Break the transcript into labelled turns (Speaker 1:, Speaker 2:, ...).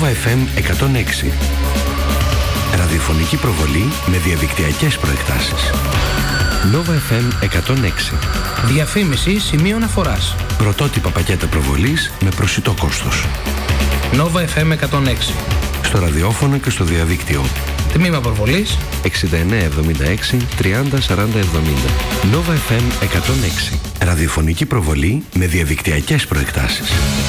Speaker 1: Nova FM 106. Ραδιοφωνική προβολή με διαδικτυακές προεκτάσεις. Nova FM 106.
Speaker 2: Διαφήμιση σημείων αφοράς.
Speaker 1: Πρωτότυπα πακέτα προβολής με προσιτό κόστος.
Speaker 2: Nova FM 106.
Speaker 1: Στο ραδιόφωνο και στο διαδίκτυο.
Speaker 2: Τμήμα προβολής
Speaker 1: 6976 30 40 70. Nova FM 106. Ραδιοφωνική προβολή με διαδικτυακές προεκτάσεις.